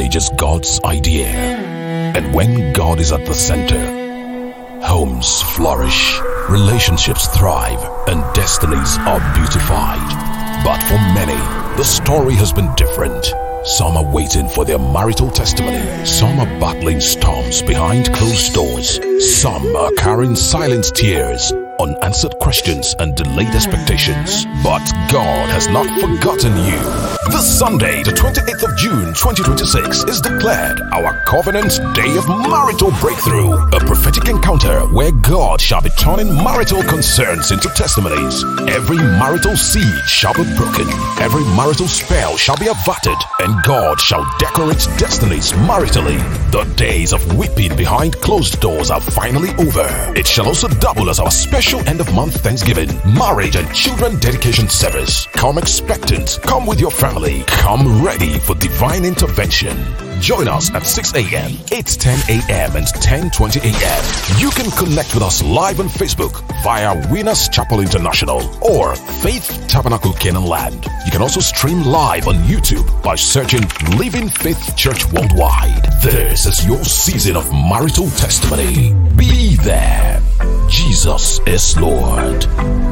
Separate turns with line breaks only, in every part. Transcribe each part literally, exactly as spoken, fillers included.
marriage is God's idea. And when God is at the center, homes flourish, relationships thrive, and destinies are beautified. But for many, the story has been different. Some are waiting for their marital testimony. Some are battling storms behind closed doors. Some are carrying silent tears, unanswered questions, and delayed expectations. But God has not forgotten you. This Sunday, the twenty-eighth of June, twenty twenty-six, is declared our Covenant Day of Marital Breakthrough, a prophetic encounter where God shall be turning marital concerns into testimonies. Every marital siege shall be broken. Every marital spell shall be averted, and God shall decorate destinies maritally. The days of weeping behind closed doors are finally over. It shall also double as our special end-of-month Thanksgiving, marriage and children dedication service. Come expectant. Come with your family. Come ready for divine intervention. Join us at six a.m., eight ten a.m. and ten twenty a.m. You can connect with us live on Facebook via Winners Chapel International or Faith Tabernacle Canaan Land. You can also stream live on YouTube by searching Living Faith Church Worldwide. This is your season of marital testimony. Be there. Jesus is Lord.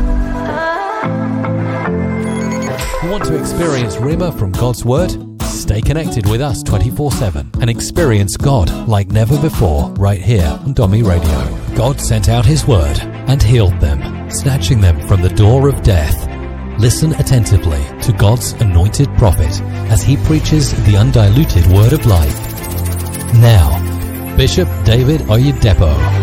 You want to experience Rhema from God's Word? Stay connected with us twenty-four seven and experience God like never before right here on Domi Radio. God sent out His Word and healed them, snatching them from the door of death. Listen attentively to God's anointed prophet as he preaches the undiluted Word of life. Now, Bishop David Oyedepo.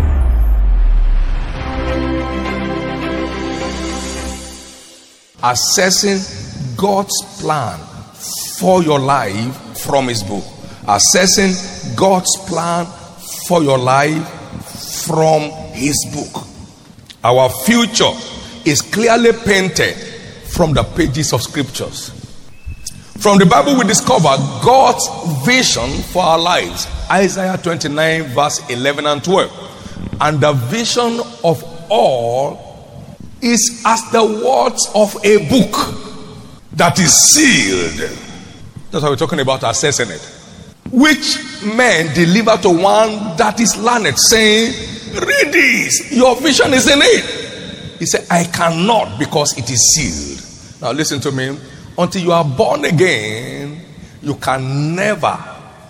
Assessing God's plan for your life from His book. Assessing God's plan for your life from His book. Our future is clearly painted from the pages of scriptures. From the Bible we discover God's vision for our lives. Isaiah twenty-nine verse eleven and twelve. And the vision of all is as the words of a book that is sealed. That's why we're talking about assessing it. Which men deliver to one that is learned, saying, read this, your vision is in it. He said, I cannot, because it is sealed. Now listen to me. Until you are born again, you can never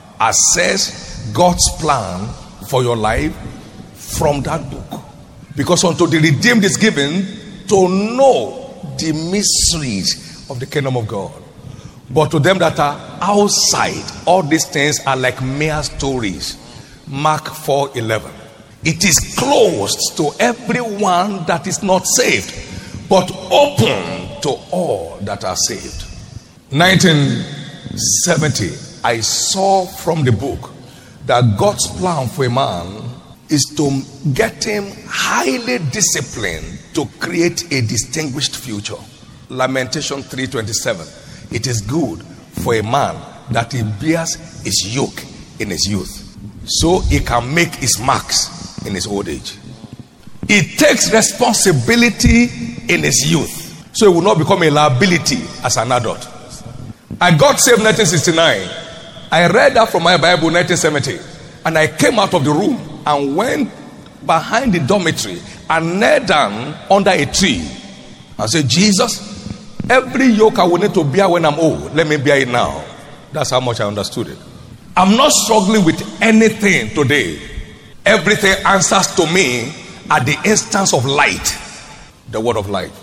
assess God's plan for your life from that book. Because until the redeemed is given to know the mysteries of the kingdom of God. But to them that are outside, all these things are like mere stories. Mark four eleven. It is closed to everyone that is not saved, but open to all that are saved. nineteen seventy, I saw from the book that God's plan for a man is to get him highly disciplined to create a distinguished future. Lamentation three twenty-seven. It is good for a man that he bears his yoke in his youth, so he can make his marks in his old age. He takes responsibility in his youth, so he will not become a liability as an adult. I got saved in nineteen sixty-nine. I read that from my Bible in nineteen seventy, and I came out of the room and went behind the dormitory and knelt down under a tree and said, Jesus, every yoke I will need to bear when I'm old, let me bear it now. That's how much I understood it. I'm not struggling with anything today. Everything answers to me at the instance of light, the word of life.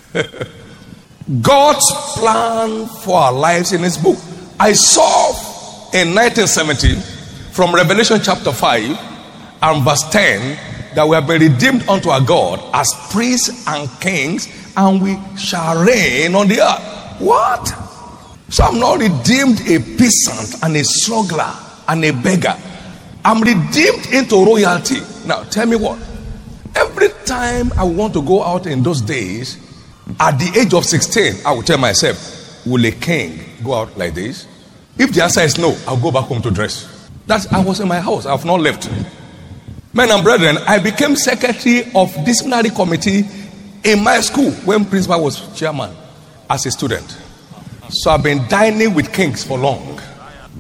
God's plan for our lives in His book. I saw in nineteen seventy from Revelation chapter five and verse ten that we have been redeemed unto our God as priests and kings, and we shall reign on the earth. What? So I'm not redeemed a peasant and a struggler and a beggar. I'm redeemed into royalty. Now tell me what? Every time I want to go out in those days, at the age of sixteen, I will tell myself, will a king go out like this? If the answer is no, I'll go back home to dress. That's, I was in my house. I have not left. Men and brethren, I became secretary of disciplinary committee in my school when principal was chairman as a student. So I've been dining with kings for long.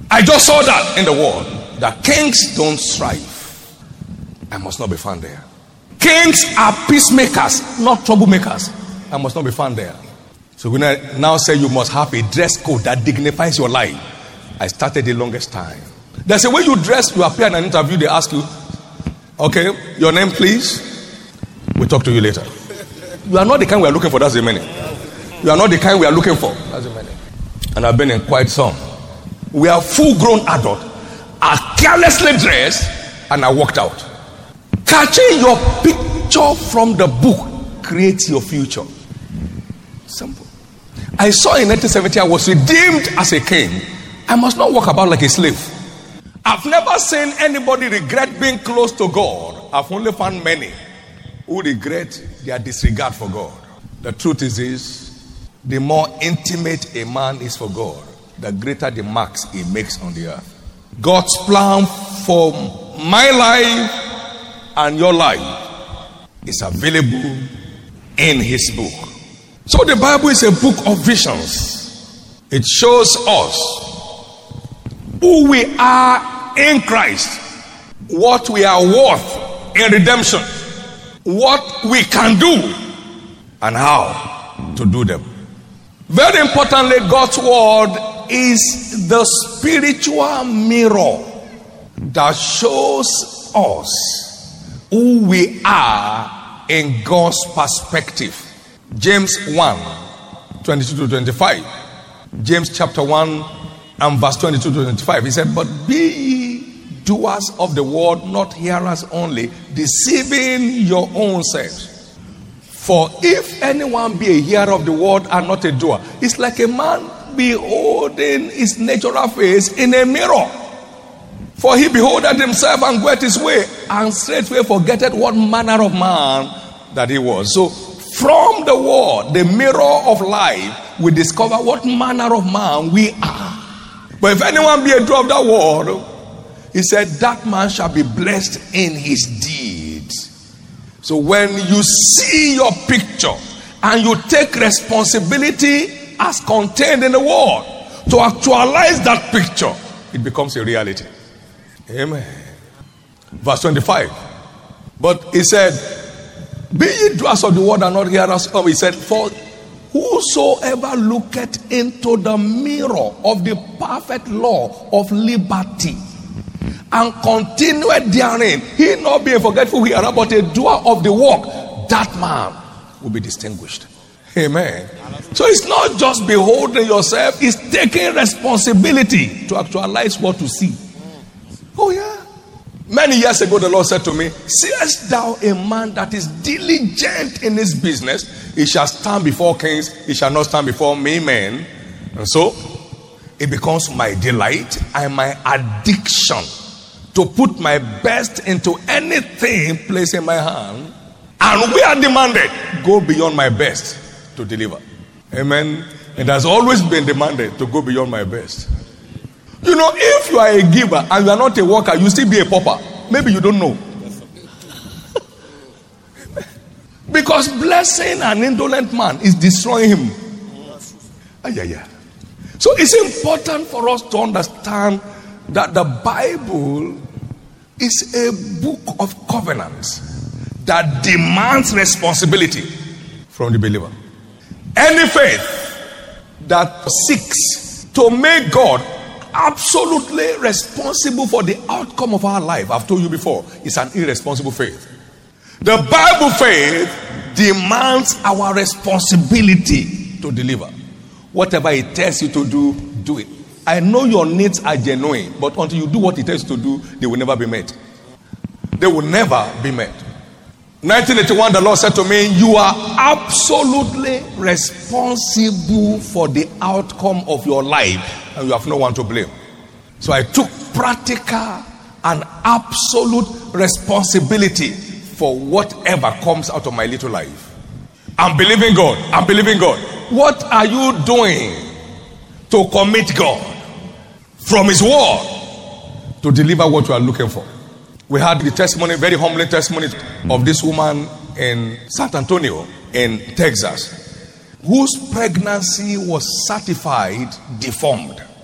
I just saw that in the world, that kings don't strive. I must not be found there. Kings are peacemakers, not troublemakers. I must not be found there. So when I now say you must have a dress code that dignifies your life, I started the longest time. There's a way you dress, you appear in an interview, they ask you, okay, your name please? We'll talk to you later. You are not the kind we are looking for, that's the meaning. You are not the kind we are looking for, that's the meaning. And I've been in quite some. We are full-grown adults, are carelessly dressed, and I walked out. Catching your picture from the book creates your future. Simple. I saw in nineteen seventy I was redeemed as a king. I must not walk about like a slave. I've never seen anybody regret being close to God. I've only found many who regret their disregard for God. The truth is this: the more intimate a man is for God, the greater the marks he makes on the earth. God's plan for my life and your life is available in his book. So the Bible is a book of visions. It shows us who we are in Christ, what we are worth in redemption, what we can do, and how to do them. Very importantly, God's word is the spiritual mirror that shows us who we are in God's perspective. James one, twenty-two to twenty-five. James chapter one and verse twenty-two to twenty-five. He said, but be ye doers of the word, not hearers only, deceiving your own selves. For if anyone be a hearer of the word and not a doer, it's like a man beholding his natural face in a mirror. For he beholdeth himself and goeth his way, and straightway forgetteth what manner of man that he was. So from the word, the mirror of life, we discover what manner of man we are. But if anyone be a doer of that word, he said, that man shall be blessed in his deeds. So when you see your picture and you take responsibility as contained in the word to actualize that picture, it becomes a reality. Amen. Verse twenty-five. But he said, be ye doers of the word and not hearers of. He said, for whosoever looketh into the mirror of the perfect law of liberty and continueth therein, he not being forgetful hearer, but a doer of the work, that man will be distinguished. Amen. So it's not just beholding yourself, it's taking responsibility to actualize what you see. Oh yeah. Many years ago, the Lord said to me, seest thou a man that is diligent in his business? He shall stand before kings, he shall not stand before me, men. And so, it becomes my delight and my addiction to put my best into anything placed in my hand. And we are demanded, go beyond my best to deliver. Amen. It has always been demanded to go beyond my best. You know, if you are a giver and you are not a worker, you still be a pauper. Maybe you don't know. Because blessing an indolent man is destroying him. Ah, yeah, yeah. So it's important for us to understand that the Bible is a book of covenants that demands responsibility from the believer. Any faith that seeks to make God absolutely responsible for the outcome of our life, I've told you before, is an irresponsible faith. The Bible faith demands our responsibility to deliver. Whatever it tells you to do, do it. I know your needs are genuine, but until you do what it tells you to do, they will never be met. They will never be met. nineteen eighty-one, the Lord said to me, you are absolutely responsible for the outcome of your life, and you have no one to blame. So I took practical and absolute responsibility for whatever comes out of my little life. I'm believing God. I'm believing God. What are you doing to commit God from his word to deliver what you are looking for? We had the testimony, very humbling testimony of this woman in San Antonio in Texas, whose pregnancy was certified deformed.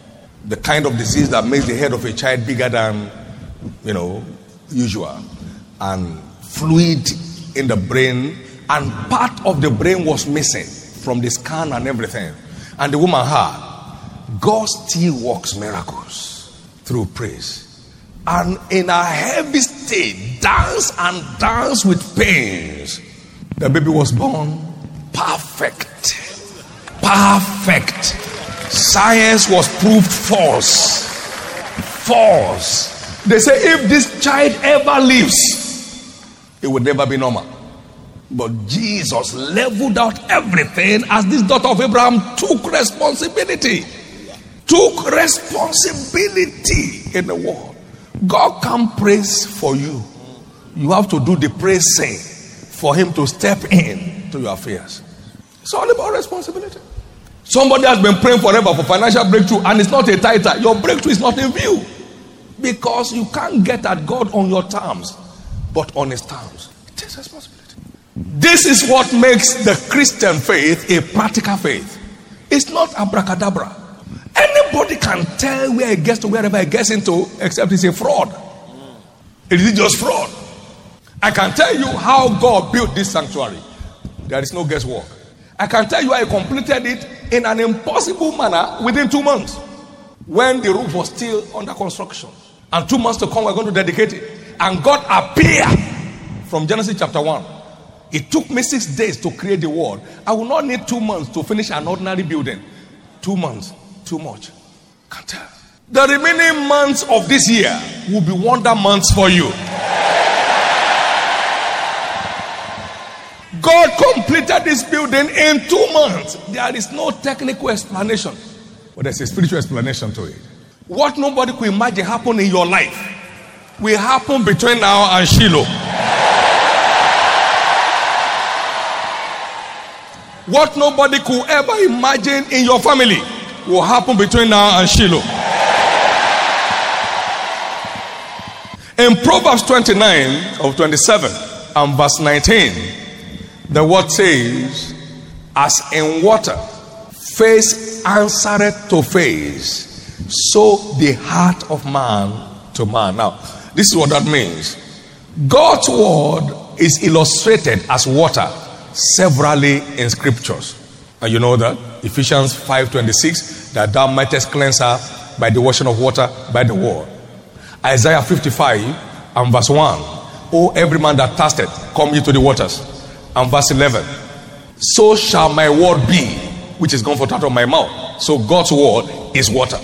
The kind of disease that makes the head of a child bigger than, you know, usual. And fluid in the brain. And part of the brain was missing from the scan and everything. And the woman had. God still works miracles through praise. And in a heavy state, dance and dance with pains. The baby was born perfect. Perfect. Science was proved false. False. They say if this child ever lives, it would never be normal. But Jesus leveled out everything as this daughter of Abraham took responsibility. Took responsibility in the world. God can't praise for you. You have to do the praising for him to step in to your affairs. It's all about responsibility. Somebody has been praying forever for financial breakthrough and it's not a title. Your breakthrough is not in view. Because you can't get at God on your terms, but on his terms. It takes responsibility. This is what makes the Christian faith a practical faith. It's not abracadabra. Anybody can tell where it gets to wherever it gets into, except it's a fraud. It is just fraud. I can tell you how God built this sanctuary. There is no guesswork. I can tell you how he completed it in an impossible manner within two months. When the roof was still under construction. And two months to come, we're going to dedicate it. And God appeared from Genesis chapter one. It took me six days to create the world. I will not need two months to finish an ordinary building. Two months. Too much. Can't tell. The remaining months of this year will be wonder months for you. God completed this building in two months. There is no technical explanation, but there's a spiritual explanation to it. What nobody could imagine happen in your life will happen between now and Shiloh. What nobody could ever imagine in your family will happen between now and Shiloh. In Proverbs twenty-nine of twenty-seven and verse nineteen, the word says, as in water, face answereth to face, so the heart of man to man. Now, this is what that means. God's word is illustrated as water severally in scriptures. And you know that? Ephesians five twenty-six, that thou mightest cleanse her by the washing of water by the word. Isaiah fifty-five and verse one, O every man that thirsteth, come ye to the waters. And verse eleven, so shall my word be, which is gone forth out of my mouth. So God's word is water.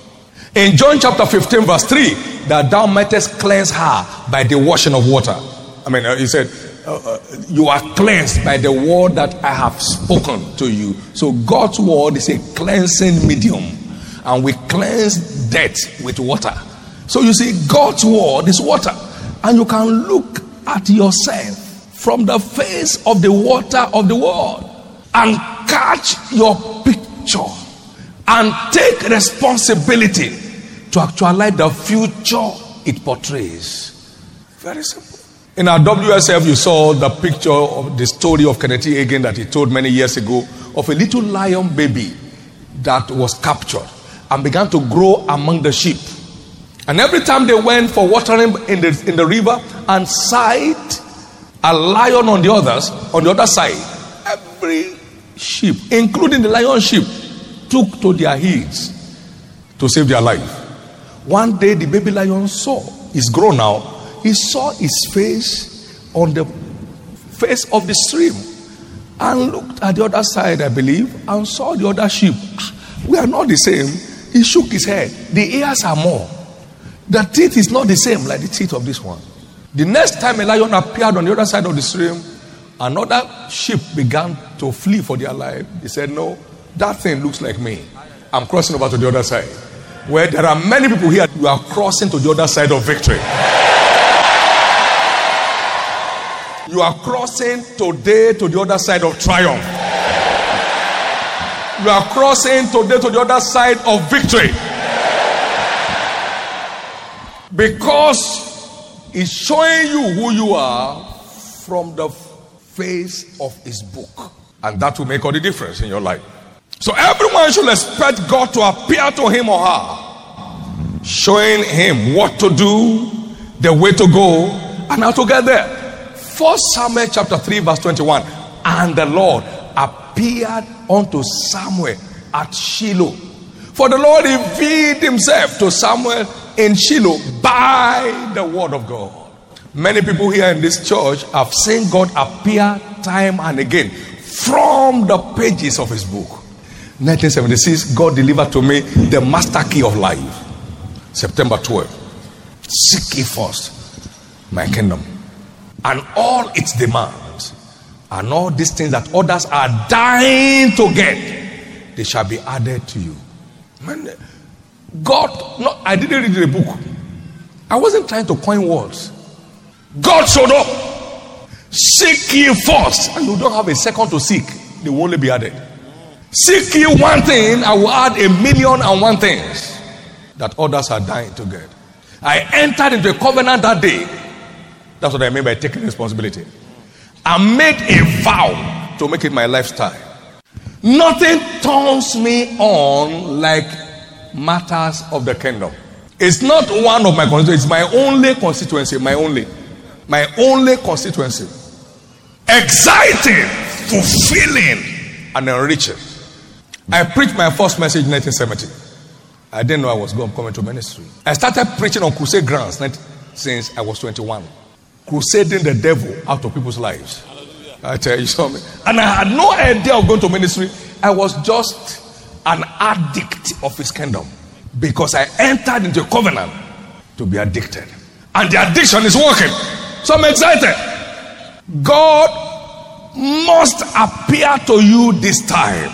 In John chapter fifteen verse three, that thou mightest cleanse her by the washing of water. I mean, uh, he said, Uh, uh, you are cleansed by the word that I have spoken to you. So God's word is a cleansing medium, and we cleanse death with water. So you see, God's word is water, and you can look at yourself from the face of the water of the word and catch your picture and take responsibility to actualize the future it portrays. Very simple. In our W S F, you saw the picture of the story of Kenneth E. Hagin that he told many years ago of a little lion baby that was captured and began to grow among the sheep. And every time they went for watering in the, in the river and sight a lion on the others, on the other side, every sheep, including the lion sheep, took to their heels to save their life. One day the baby lion saw, he's grown now, he saw his face on the face of the stream and looked at the other side, I believe, and saw the other sheep. We are not the same. He shook his head. The ears are more. The teeth is not the same like the teeth of this one. The next time a lion appeared on the other side of the stream, another sheep began to flee for their life. He said, no, that thing looks like me. I'm crossing over to the other side. Where there are many people here, you are crossing to the other side of victory. You are crossing today to the other side of triumph. You are crossing today to the other side of victory. Because it's showing you who you are from the face of his book. And that will make all the difference in your life. So everyone should expect God to appear to him or her showing him what to do, the way to go, and how to get there. First Samuel chapter three verse twenty-one. And the Lord appeared unto Samuel at Shiloh. For the Lord revealed himself to Samuel in Shiloh by the word of God. Many people here in this church have seen God appear time and again from the pages of his book. nineteen seventy-six, God delivered to me the master key of life. September twelfth. Seek ye first my kingdom and all its demands, and all these things that others are dying to get, they shall be added to you. Man, God, no, I didn't read the book. I wasn't trying to coin words. God showed up. Seek ye first, and you don't have a second to seek. They will only be added. Seek ye one thing, I will add a million and one things that others are dying to get. I entered into a covenant that day. That's what I mean by taking responsibility. I made a vow to make it my lifestyle. Nothing turns me on like matters of the kingdom. It's not one of my constituencies. It's my only constituency. My only. My only constituency. Exciting, fulfilling, and enriching. I preached my first message in nineteen seventy. I didn't know I was going coming to ministry. I started preaching on crusade grounds since I was twenty-one. Crusading the devil out of people's lives. Hallelujah. I tell you something. And I had no idea of going to ministry. I was just an addict of his kingdom. Because I entered into a covenant to be addicted. And the addiction is working. So I'm excited. God must appear to you this time.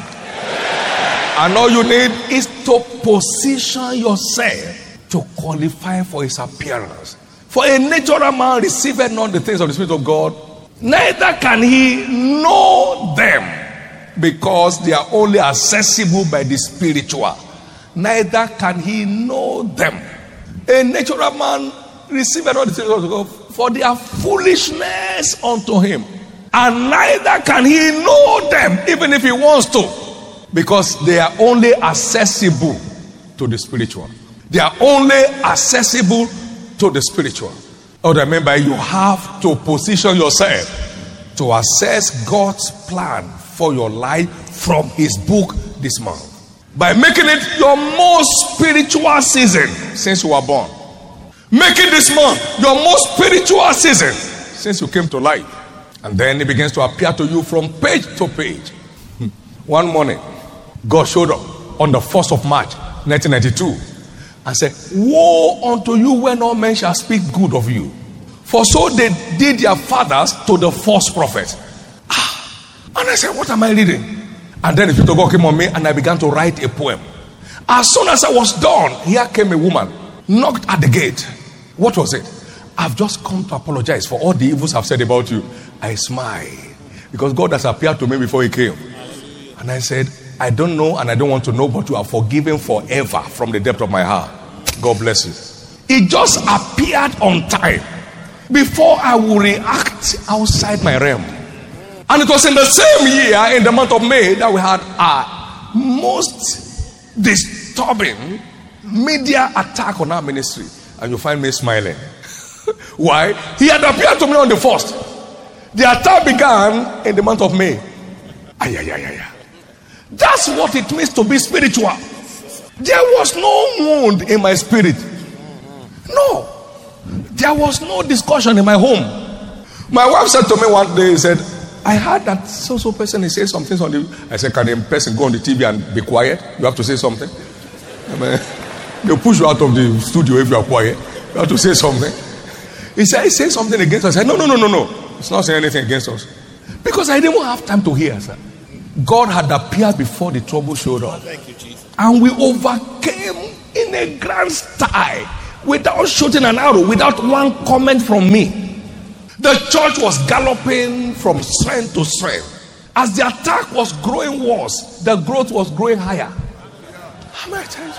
And all you need is to position yourself to qualify for his appearance. For a natural man receiveth not the things of the Spirit of God, neither can he know them, because they are only accessible by the spiritual. Neither can he know them. A natural man receiveth not the things of God, for they are foolishness unto him. And neither can he know them, even if he wants to, because they are only accessible to the spiritual. They are only accessible to the spiritual. Oh, remember, you have to position yourself to assess God's plan for your life from his book this month, by making it your most spiritual season since you were born. Making this month your most spiritual season since you came to life. And then it begins to appear to you from page to page. One morning, God showed up on the first of March nineteen ninety-two and said, woe unto you when all men shall speak good of you, for so they did their fathers to the false prophets. Ah, and I said, what am I reading? And then the Spirit of God came on me, and I began to write a poem. As soon as I was done, here came a woman, knocked at the gate. What was it? I've just come to apologize for all the evils I've said about you. I smiled, because God has appeared to me before he came. And I said, I don't know and I don't want to know, but you are forgiven forever from the depth of my heart. God bless you. It just appeared on time before I would react outside my realm. And it was in the same year, in the month of May, that we had our most disturbing media attack on our ministry. And you find me smiling. Why? He had appeared to me on the first. The attack began in the month of May. Ay, ay, ay, ay. That's what it means to be spiritual. There was no wound in my spirit. No. There was no discussion in my home. My wife said to me one day, he said, I heard that so-so person, he said some things on the... I said, can a person go on the T V and be quiet? You have to say something. I mean, they'll push you out of the studio if you are quiet. You have to say something. He said, he said something against us. I said, no, no, no, no, no. It's not saying anything against us. Because I didn't have time to hear, sir. God had appeared before the trouble showed up. Thank you, Jesus. And we overcame in a grand style, without shooting an arrow, without one comment from me. The church was galloping from strength to strength. As the attack was growing worse, the growth was growing higher. How many times?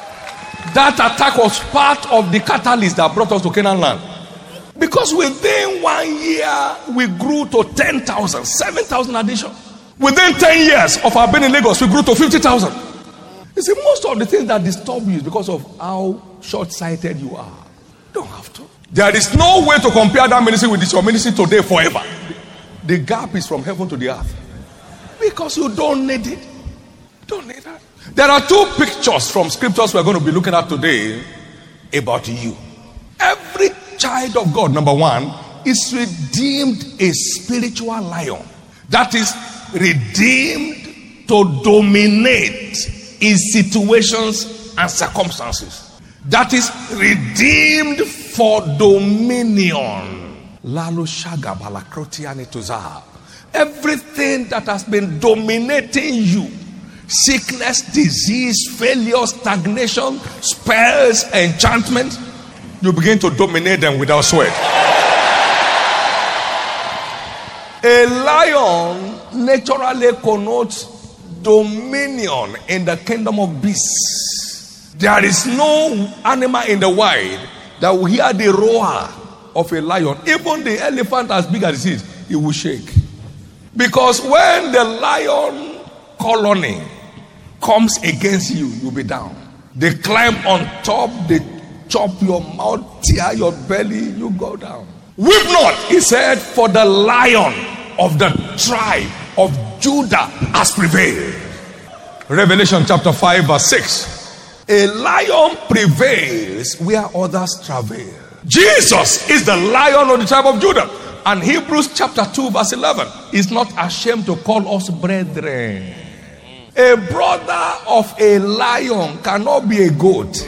That attack was part of the catalyst that brought us to Canaan land. Because within one year, we grew to ten thousand, seven thousand addition. Within ten years of our being in Lagos, we grew to fifty thousand. You see, most of the things that disturb you is because of how short-sighted you are. You don't have to. There is no way to compare that ministry with this your ministry today forever. The gap is from heaven to the earth. Because you don't need it. Don't need that. There are two pictures from scriptures we're going to be looking at today about you. Every child of God, number one, is redeemed a spiritual lion. That is redeemed to dominate in situations and circumstances. That is redeemed for dominion. Lalo shaga balakrotiani tuza. Everything that has been dominating you, sickness, disease, failure, stagnation, spells, enchantment, you begin to dominate them without sweat. A lion naturally connotes dominion in the kingdom of beasts. There is no animal in the wild that will hear the roar of a lion. Even the elephant, as big as it is, it will shake. Because when the lion colony comes against you, you'll be down. They climb on top, they chop your mouth, tear your belly, you go down. Weep not, he said, for the lion of the tribe of Judah has prevailed. Revelation chapter five verse six. A lion prevails where others travail. Jesus is the lion of the tribe of Judah. And Hebrews chapter two verse eleven is not ashamed to call us brethren. A brother of a lion cannot be a goat.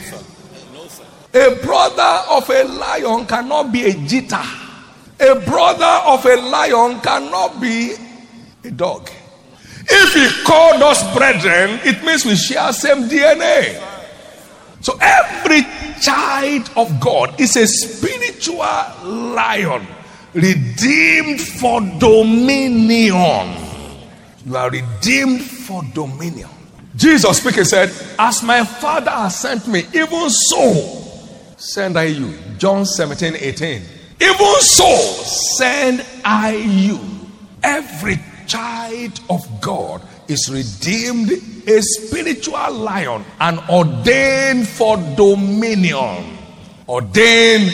A brother of a lion cannot be a cheetah. A brother of a lion cannot be a dog. If he called us brethren, it means we share same D N A. So every child of God is a spiritual lion, redeemed for dominion. You are redeemed for dominion. Jesus speaking said, as my Father has sent me, even so send I you. John seventeen eighteen. Even so send I you. Every child of God is redeemed, a spiritual lion, and ordained for dominion. Ordained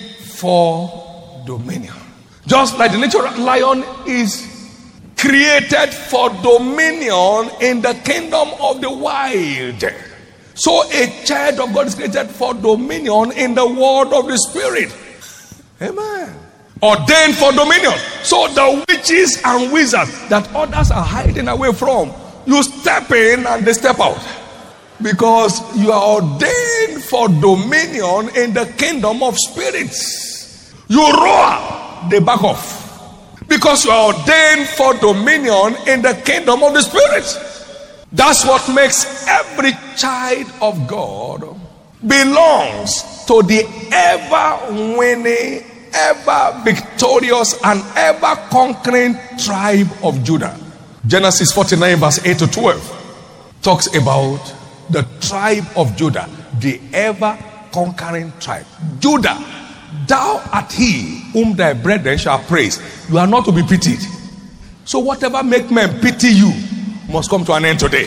for dominion. Just like the natural lion is created for dominion in the kingdom of the wild, so a child of God is created for dominion in the world of the spirit. Amen. Ordained for dominion. So the witches and wizards that others are hiding away from, you step in and they step out. Because you are ordained for dominion in the kingdom of spirits. You roar, they back off. Because you are ordained for dominion in the kingdom of the spirits. That's what makes every child of God belongs to the ever winning, ever victorious, and ever conquering tribe of Judah. Genesis forty-nine verse eight to twelve talks about the tribe of Judah, the ever conquering tribe. Judah, thou art he whom thy brethren shall praise. You are not to be pitied. So whatever make men pity you must come to an end today.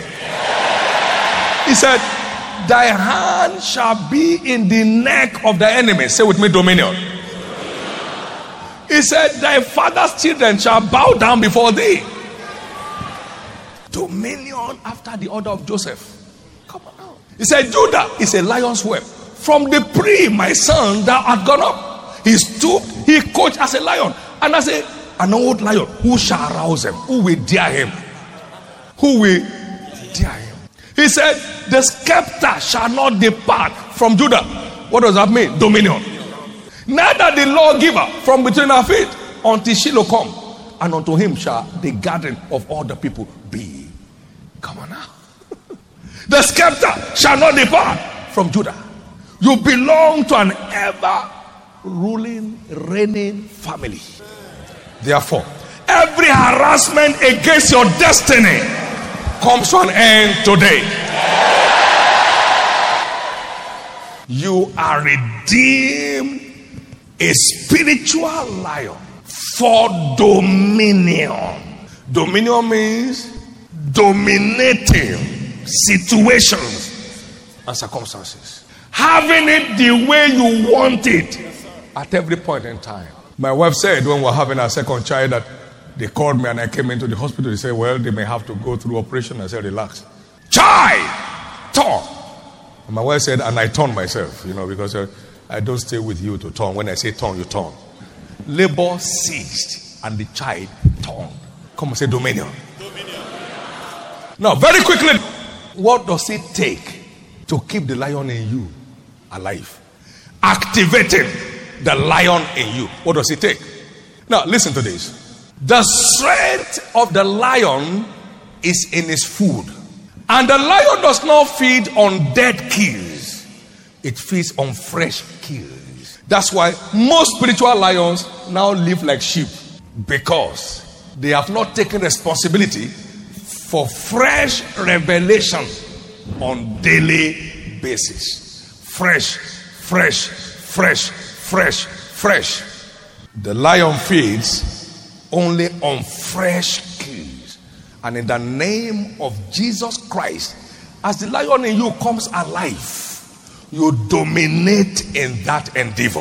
He said, thy hand shall be in the neck of the enemy. Say with me, dominion. He said, thy father's children shall bow down before thee. Dominion after the order of Joseph. Come on now. He said, Judah is a lion's whelp. From the pre, my son, thou art gone up. He stooped, he coached as a lion. And as a, an old lion, who shall arouse him? Who will dare him? Who will dare him? He said, the scepter shall not depart from Judah. What does that mean? Dominion. Neither the lawgiver from between our feet until Shiloh come, and unto him shall the garden of all the people be. Come on now. The scepter shall not depart from Judah. You belong to an ever ruling, reigning family. Therefore, every harassment against your destiny comes to an end today. You are redeemed, a spiritual lion for dominion. Dominion means dominating situations and circumstances. Having it the way you want it at every point in time. My wife said when we were having our second child that they called me and I came into the hospital. They said, well, they may have to go through operation. I said, relax. Child! Turn! And my wife said, and I turned myself, you know, because uh, I don't stay with you to turn. When I say turn, you turn. Labor ceased and the child turned. Come and say dominion. Dominion. Now, very quickly, what does it take to keep the lion in you alive? Activating the lion in you. What does it take? Now, listen to this. The strength of the lion is in his food. And the lion does not feed on dead kills. It feeds on fresh kills. That's why most spiritual lions now live like sheep. Because they have not taken responsibility for fresh revelation on daily basis. Fresh, fresh, fresh, fresh, fresh. The lion feeds only on fresh kills. And in the name of Jesus Christ, as the lion in you comes alive, you dominate in that endeavor.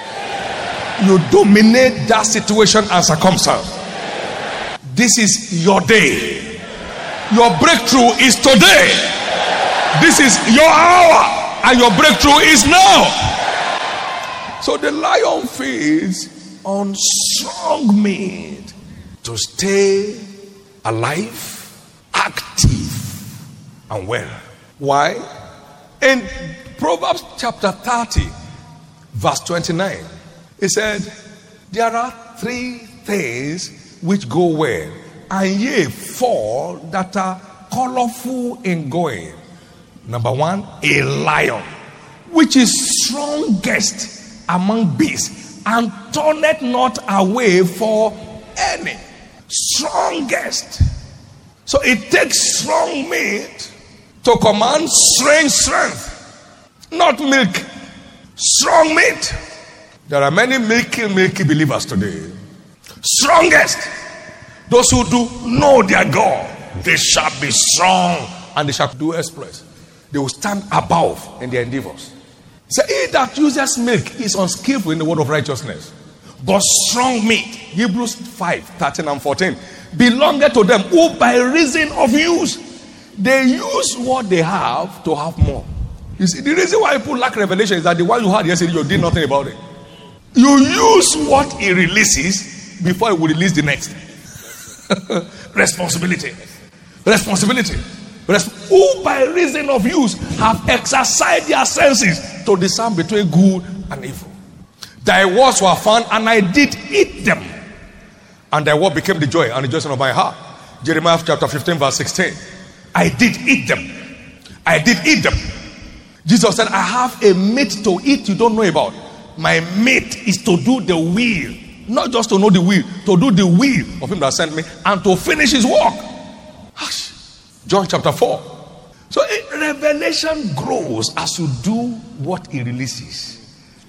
You dominate that situation and circumstance. This is your day. Your breakthrough is today. This is your hour, and your breakthrough is now. So the lion feeds on strong meat to stay alive, active, and well. Why? In Proverbs chapter thirty, verse twenty-nine, it said, there are three things which go well, and yea, four that are colorful in going. Number one, a lion, which is strongest among beasts, and turneth not away for any. Strongest. So it takes strong meat to command strange strength, not milk. Strong meat. There are many milky, milky believers today. Strongest. Those who do know their God, they shall be strong and they shall do exploits. They will stand above in their endeavors. So he that uses milk is unskillful in the word of righteousness. But strong meat, Hebrews five, thirteen and fourteen, belongeth to them who by reason of use, they use what they have to have more. You see, the reason why people lack revelation is that the one you had yesterday, you did nothing about it. You use what he releases before he will release the next. Responsibility. Responsibility. Resp- who by reason of use have exercised their senses to discern between good and evil. Thy words were found, and I did eat them. And thy word became the joy and the rejoicing of my heart. Jeremiah chapter fifteen, verse sixteen. I did eat them. I did eat them. Jesus said, I have a meat to eat you don't know about. My meat is to do the will. Not just to know the will, to do the will of him that sent me and to finish his work. John chapter four. So a revelation grows as you do what he releases.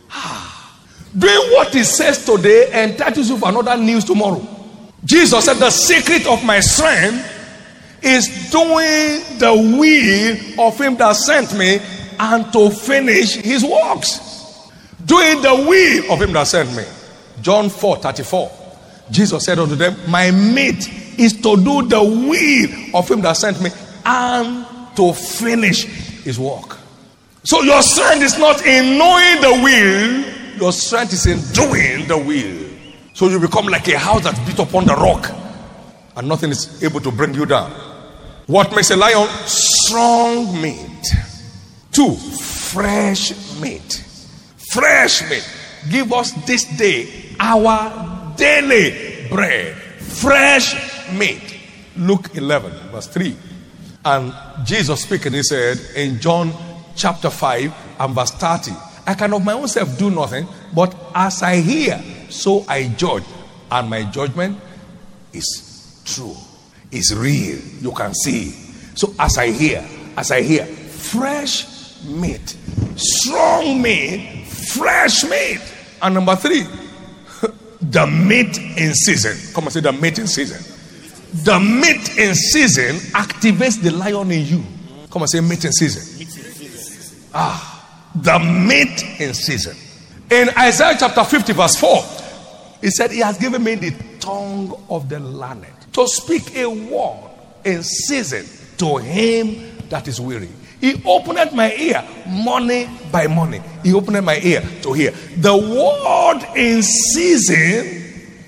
Doing what he says today entitles you for another news tomorrow. Jesus said, the secret of my strength is doing the will of him that sent me and to finish his works. Doing the will of him that sent me. John four, thirty-four. Jesus said unto them, my meat is to do the will of him that sent me and to finish his work. So your strength is not in knowing the will. Your strength is in doing the will. So you become like a house that's built upon the rock and nothing is able to bring you down. What makes a lion? Strong meat. Two, fresh meat. Fresh meat. Give us this day our daily bread. Fresh meat. Luke eleven, verse three. And Jesus speaking, he said in John chapter five and verse thirty, I can of my own self do nothing, but as I hear, so I judge. And my judgment is true, is real. You can see. So as I hear, as I hear, fresh meat, strong meat, fresh meat. And number three, the meat in season. Come and say the meat in season. The meat in season activates the lion in you. Come and say meat in season. Ah, the meat in season. In Isaiah chapter fifty verse four, he said, he has given me the tongue of the learned to speak a word in season to him that is weary. He opened my ear morning by morning. He opened my ear to hear. The word in season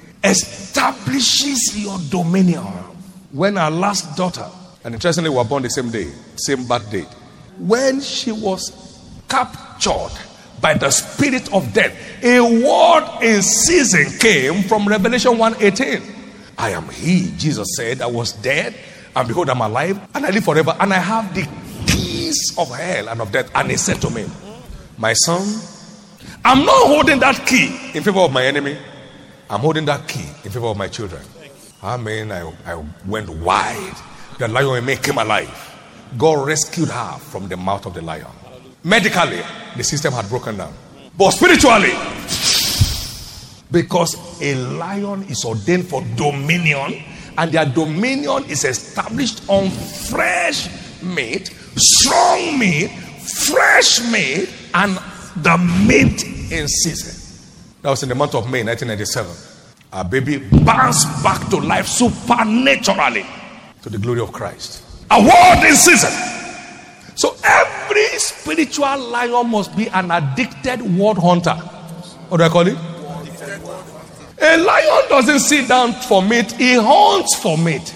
establishes your dominion. When our last daughter, and interestingly, we were born the same day, same birth date. When she was captured by the spirit of death, a word in season came from Revelation one eighteen. I am he, Jesus said, I was dead, and behold, I'm alive, and I live forever, and I have the keys of hell and of death. And he said to me, my son, I'm not holding that key in favor of my enemy. I'm holding that key in favor of my children. I mean, I, I went wide. The lion in me came alive. God rescued her from the mouth of the lion. Medically, the system had broken down. But spiritually, because a lion is ordained for dominion, and their dominion is established on fresh meat, strong meat, fresh meat, and the meat in season. That was in the month of May nineteen ninety-seven. Our baby bounced back to life supernaturally to the glory of Christ. A word in season. So every spiritual lion must be an addicted word hunter. What do I call it? A lion doesn't sit down for meat, he hunts for meat.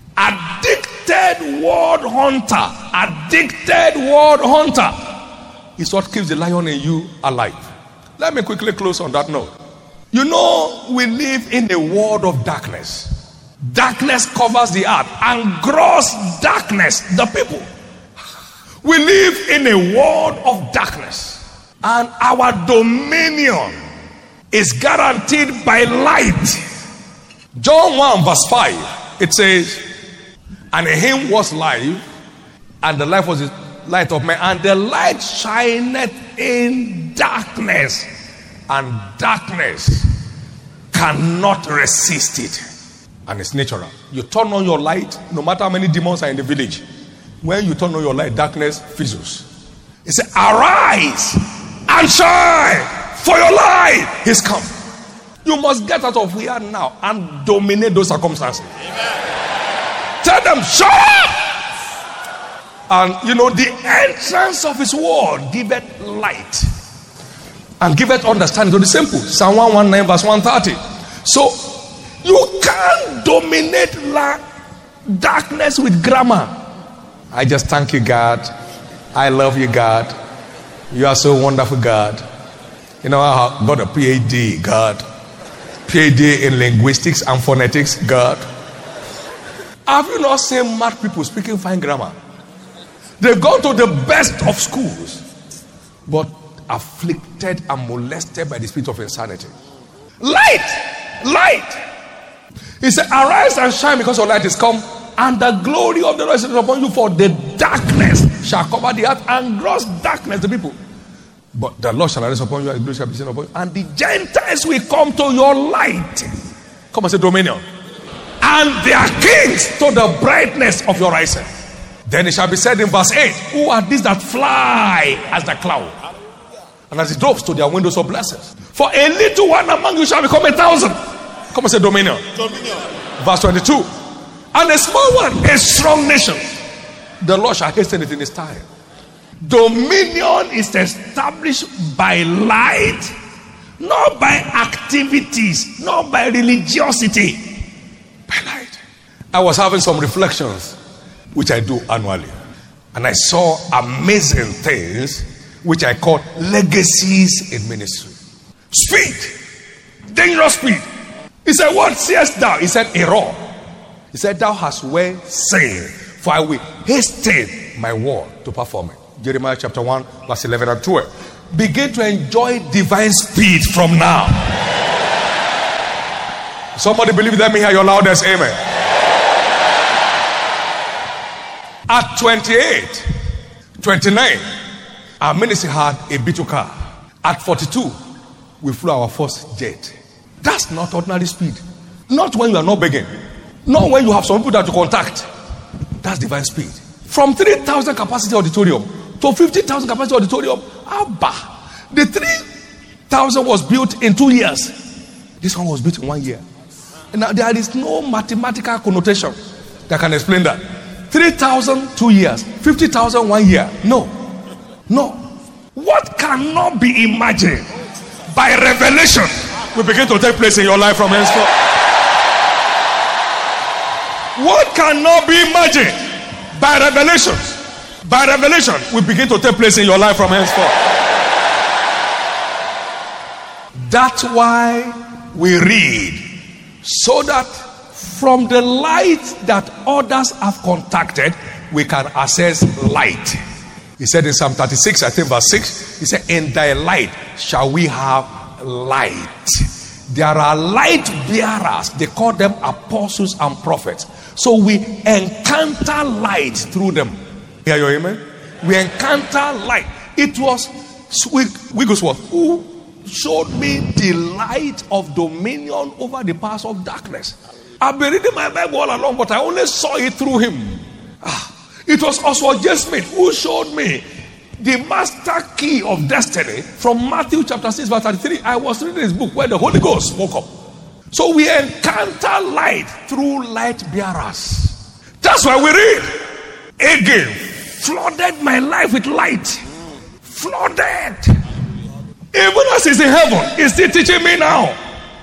Addicted word hunter, addicted word hunter is what keeps the lion in you alive. Let me quickly close on that note. You know, we live in a world of darkness. Darkness covers the earth and gross darkness the people. We live in a world of darkness, and our dominion is guaranteed by light. John one verse five, it says, and in him was life, and the life was the light of man, and the light shineth in darkness, and darkness cannot resist it. And it's natural. You turn on your light, no matter how many demons are in the village. When you turn on your light, darkness fizzles. It says, arise and shine, for your light is come. You must get out of here now and dominate those circumstances. Amen. Tell them, shut up! And you know, the entrance of his word giveth light and giveth understanding to the simple. Psalm one nineteen verse one thirty. So you can't dominate la- darkness with grammar. I just thank you, God. I love you, God. You are so wonderful, God. You know, I got a P H D, God. P H D in linguistics and phonetics, God. Have you not seen mad people speaking fine grammar? They've gone to the best of schools, but afflicted and molested by the spirit of insanity. Light! Light! He said, arise and shine, because your light is come, and the glory of the Lord is upon you, for the darkness shall cover the earth, and gross darkness the people. But the Lord shall arise upon you, and glory shall be seen upon you, and the Gentiles will come to your light. Come and say dominion. And their kings to the brightness of your rising. Then it shall be said in verse eight, who are these that fly as the cloud, and as the doves to their windows of blessings? For a little one among you shall become a thousand. Come and say dominion. Dominion. Verse twenty-two. And a small one, a strong nation, the Lord shall hasten it in his time. Dominion is established by light, not by activities, not by religiosity. By light. I was having some reflections, which I do annually, and I saw amazing things which I call legacies in ministry. Speed, dangerous speed. He said, what seest thou? He said, a roar. He said, thou hast well said, for I will hasten my word to perform it. Jeremiah chapter one, verse eleven and twelve. Begin to enjoy divine speed from now. Somebody believe that? Me hear your loudest amen. At twenty-eight, twenty-nine, our ministry had a Beetle car. At forty-two, we flew our first jet. That's not ordinary speed. Not when you are not begging. Not when you have some people that you contact. That's divine speed. From three thousand capacity auditorium, to fifty thousand capacity auditorium. Abba. The three thousand was built in two years. This one was built in one year. And now there is no mathematical connotation that can explain that. three thousand, two years. fifty thousand, one year. No. No. What cannot be imagined by revelation will begin to take place in your life from henceforth. What cannot be imagined by revelation, by revelation will begin to take place in your life from henceforth. That's why we read, so that from the light that others have contacted, we can access light. He said in Psalm thirty-six, I think verse six, he said, in thy light shall we have light. There are light bearers. They call them apostles and prophets. So we encounter light through them. Hear your amen? We encounter light. It was Wigglesworth who showed me the light of dominion over the powers of darkness. I've been reading my Bible all along, but I only saw it through him. Ah, it was Oswald J. Smith who showed me the master key of destiny from Matthew chapter six verse thirty-three. I was reading his book where the Holy Ghost spoke up. So we encounter light through light bearers. That's why we read again. Flooded my life with light. Flooded. Even as he's in heaven, he's still teaching me now.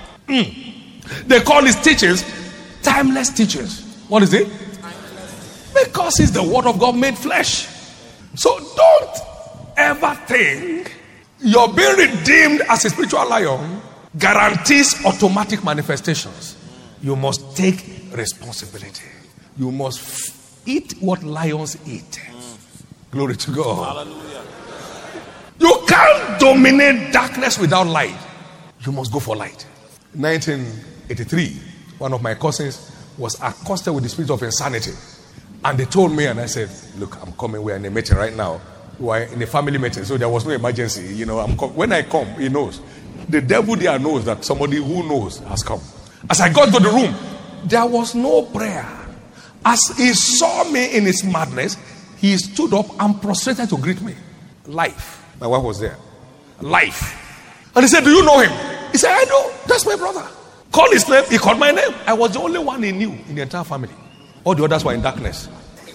Mm. They call his teachings timeless teachings. What is it? Because it's the word of God made flesh. So don't ever think you're being redeemed as a spiritual lion guarantees automatic manifestations. You must take responsibility. You must f- eat what lions eat. Glory to God. Hallelujah. You can't dominate darkness without light. You must go for light. nineteen eighty-three, one of my cousins was accosted with the spirit of insanity. And they told me, and I said, look, I'm coming. We're in a meeting right now. We're in a family meeting, so there was no emergency. You know, I'm com- when I come, he knows. The devil there knows that somebody who knows has come. As I got to the room, there was no prayer. As he saw me in his madness, he stood up and prostrated to greet me. Life. My wife was there. Life. And he said, do you know him? He said, I know. That's my brother. Call his name. He called my name. I was the only one he knew in the entire family. All the others were in darkness.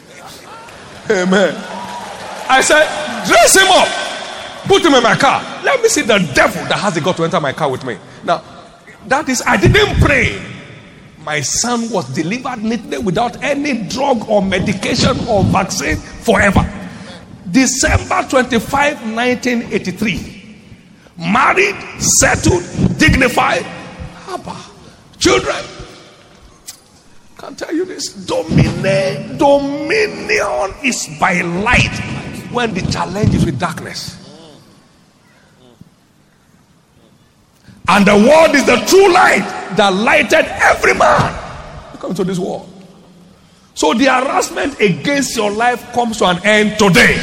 Amen. I said, dress him up. Put him in my car. Let me see the devil that has the God to enter my car with me. Now, that is, I didn't pray. My son was delivered neatly without any drug or medication or vaccine forever. December twenty-fifth, nineteen eighty-three. Married, settled, dignified. Abba. Children. Can't tell you this. Dominion, dominion is by light when the challenge is with darkness. And the word is the true light that lighted every man. Come to this world. So the harassment against your life comes to an end today.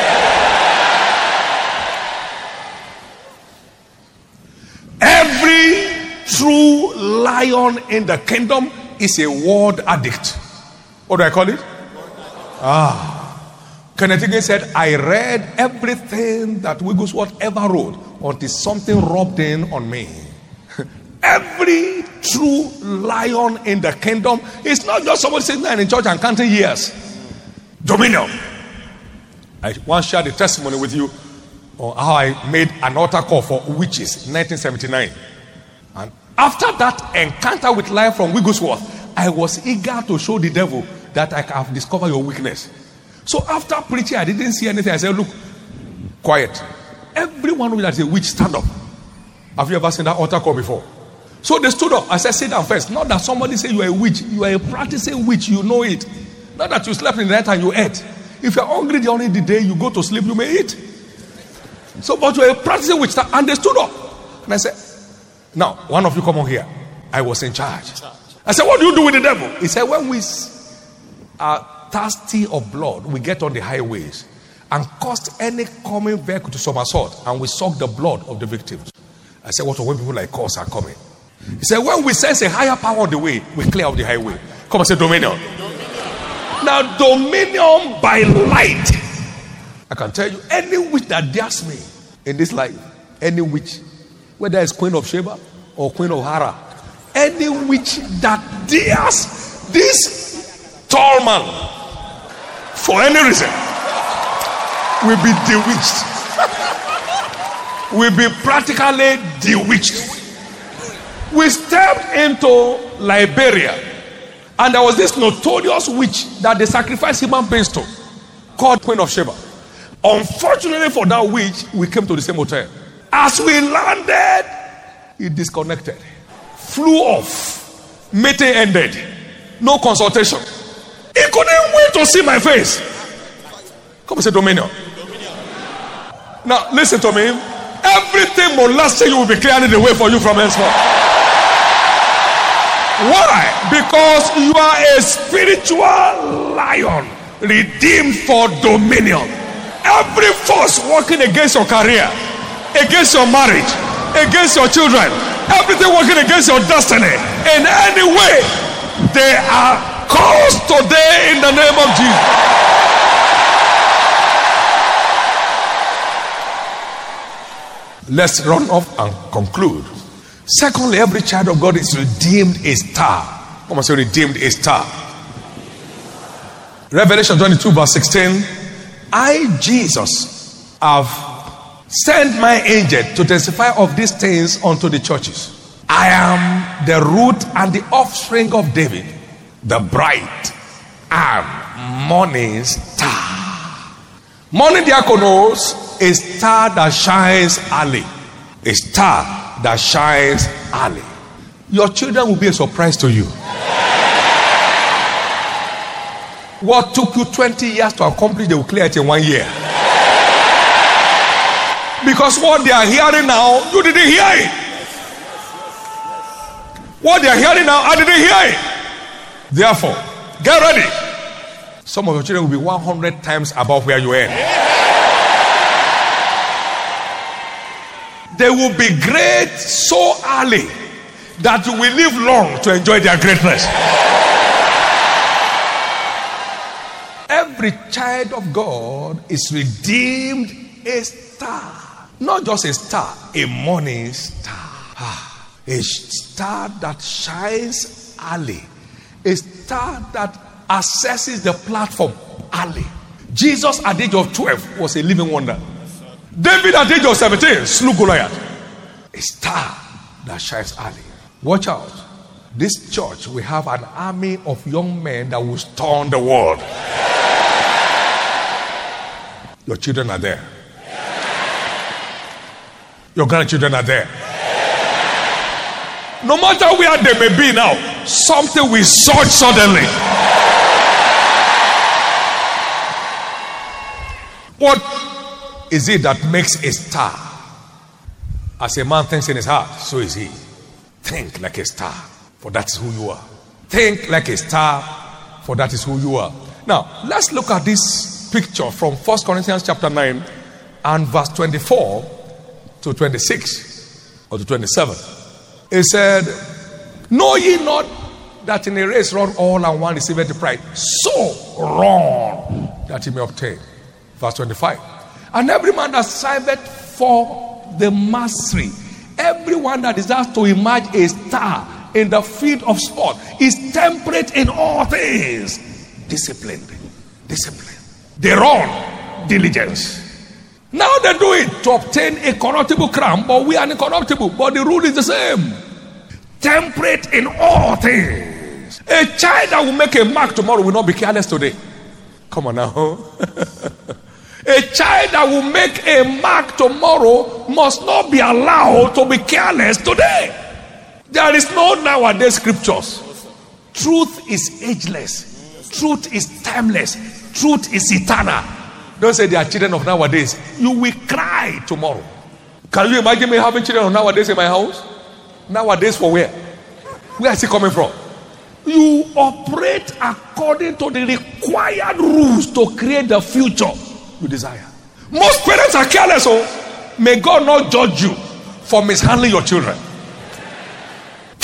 Every true lion in the kingdom is a word addict. What do I call it? Ah. Kenneth Hagin said, I read everything that Wigglesworth ever wrote until something rubbed in on me. Every true lion in the kingdom is not just somebody sitting there in church and counting years. Dominion. I once shared a testimony with you on how I made an altar call for witches in nineteen seventy-nine. And after that encounter with life from Wigglesworth, I was eager to show the devil that I have discovered your weakness. So after preaching, I didn't see anything. I said, look, quiet. Everyone who that is a witch, stand up. Have you ever seen that altar call before? So they stood up. I said, sit down first. Not that somebody say you are a witch. You are a practicing witch. You know it. Not that you slept in the night and you ate. If you're hungry during the day, you go to sleep, you may eat. So, but you are a practicing witch. And they stood up. And I said, now, one of you come on here. I was in charge. I said, what do you do with the devil? He said, when we are thirsty of blood, we get on the highways and cause any coming vehicle to somersault, and we suck the blood of the victims. I said, what when people like us are coming? He said, when we sense a higher power on the way, we clear out the highway. Come and say dominion. Now, dominion by light I can tell you, any witch that dares me in this life, any witch, whether it's Queen of Sheba or Queen of Hara, any witch that dares this tall man for any reason will be bewitched. Will be practically bewitched. We stepped into Liberia, and there was this notorious witch that they sacrificed human beings to, called Queen of Sheba. Unfortunately for that witch, we came to the same hotel. As we landed, he disconnected, flew off, meeting ended, no consultation. He couldn't wait to see my face. Come and say dominion. Now listen to me. Everything molesting you will be clearing the way for you from henceforth. Why? Because you are a spiritual lion, redeemed for dominion. Every force working against your career, against your marriage, against your children, everything working against your destiny, in any way, they are caused today in the name of Jesus. Let's run off and conclude. Secondly, every child of God is redeemed a star. Come on, say redeemed a star. Revelation twenty-two verse sixteen. I, Jesus, have sent my angel to testify of these things unto the churches. I am the root and the offspring of David, the bright and morning star. Morning diakonos, a star that shines early. A star that shines early. Your children will be a surprise to you. What took you twenty years to accomplish, they will clear it in one year. Because what they are hearing now, you didn't hear it. What they are hearing now, I didn't hear it. Therefore, get ready. Some of your children will be one hundred times above where you are. They will be great so early that you will live long to enjoy their greatness. Every child of God is redeemed a star. Not just a star, a morning star. A star that shines early. A star that accesses the platform early. Jesus at the age of twelve was a living wonder. David at the age of seventeen slew Goliath. A star that shines early. Watch out. This church will have an army of young men that will storm the world. Your children are there. Your grandchildren are there. No matter where they may be now, something will surge suddenly. What is it that makes a star? As a man thinks in his heart, so is he. Think like a star, for that is who you are. Think like a star, for that is who you are. Now, let's look at this picture from First Corinthians chapter nine and verse twenty-four to twenty-six or to twenty-seven. It said, know ye not that in a race run all and one receiveth the prize? So run that he may obtain. Verse twenty-five. And every man that striveth for the mastery, everyone that desires to emerge a star in the field of sport, is temperate in all things. Disciplined. Discipline. They run diligence. Now they do it to obtain a corruptible crown, but we are incorruptible. But the rule is the same. Temperate in all things. A child that will make a mark tomorrow will not be careless today. Come on now. A child that will make a mark tomorrow must not be allowed to be careless today. There is no nowadays scriptures. Truth is ageless. Truth is timeless. Truth is eternal. Don't say they are children of nowadays. You will cry tomorrow. Can you imagine me having children of nowadays in my house? Nowadays for where? Where is it coming from? You operate according to the required rules to create the future you desire. Most parents are careless. Oh, may God not judge you for mishandling your children.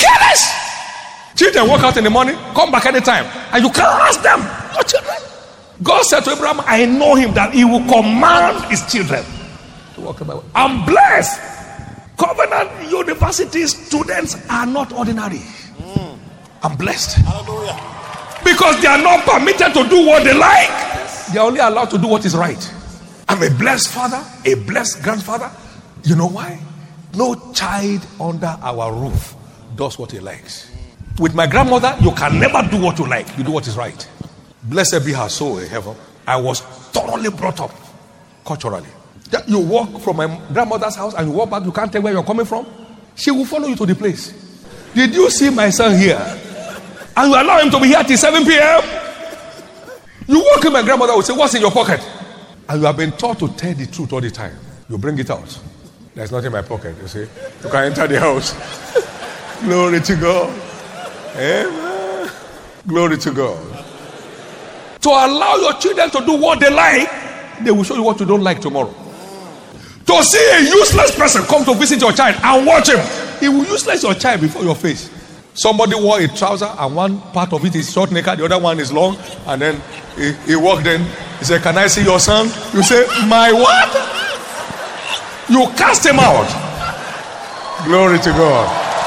Careless. Children walk out in the morning, come back anytime, and you can't ask them. Your children. God said to Abraham, I know him that he will command his children to walk in my way. I'm blessed. Covenant University students are not ordinary. Mm. I'm blessed. Hallelujah. Because they are not permitted to do what they like. They are only allowed to do what is right. I'm a blessed father, a blessed grandfather. You know why? No child under our roof does what he likes. With my grandmother, you can never do what you like. You do what is right. Blessed be her soul in heaven. I was thoroughly brought up culturally. You walk from my grandmother's house and you walk back, you can't tell where you're coming from. She will follow you to the place. Did you see my son here? And you allow him to be here till seven p.m. You walk in, my grandmother will say, what's in your pocket? And you have been taught to tell the truth all the time. You bring it out. There's nothing in my pocket, you see. You can enter the house. Glory to God. Amen. Glory to God. To allow your children to do what they like, they will show you what you don't like tomorrow. To see a useless person come to visit your child and watch him, he will useless your child before your face. Somebody wore a trouser and one part of it is short naked, the other one is long, and then he, he walked in. He said, can I see your son? You say, my what? You cast him out. Glory to God.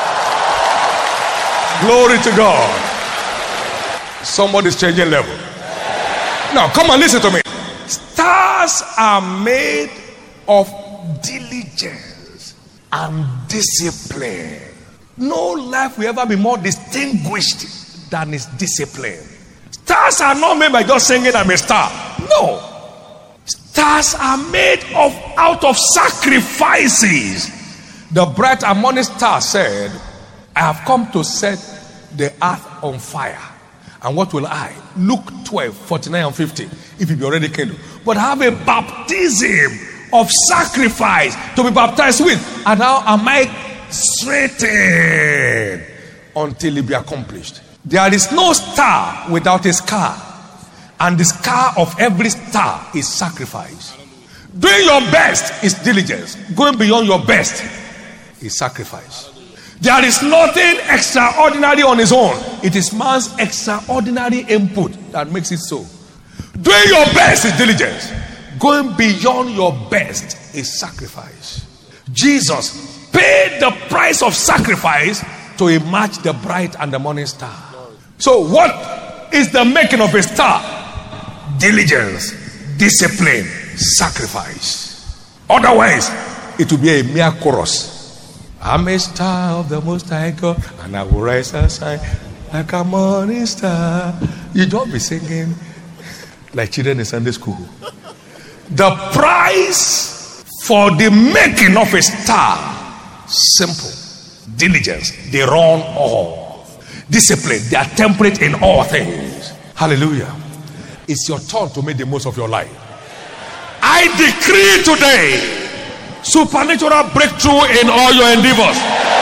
Glory to God. Somebody's changing level. Now, come and listen to me. Stars are made of diligence and discipline. No life will ever be more distinguished than its discipline. Stars are not made by just singing I'm a star. No. Stars are made of out of sacrifices. The bright and morning star said, I have come to set the earth on fire. And what will I? Luke twelve, forty-nine and fifty. If it be already kindled. But have a baptism of sacrifice to be baptized with. And now am I straightened until it be accomplished. There is no star without a scar. And the scar of every star is sacrifice. Doing your best is diligence. Going beyond your best is sacrifice. There is nothing extraordinary on its own. It is man's extraordinary input that makes it so. Doing your best is diligence. Going beyond your best is sacrifice. Jesus paid the price of sacrifice to match the bright and the morning star. So what is the making of a star? Diligence, discipline, sacrifice. Otherwise, it will be a mere chorus. I'm a star of the Most High God, and I will rise and shine like a morning star. You don't be singing like children in Sunday school. The price for the making of a star, simple. Diligence, they run all. Discipline, they are temperate in all things. Hallelujah. It's your turn to make the most of your life. I decree today supernatural breakthrough in all your endeavors.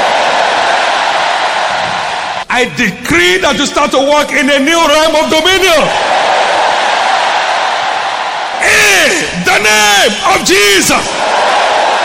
I decree that you start to walk in a new realm of dominion. In the name of Jesus.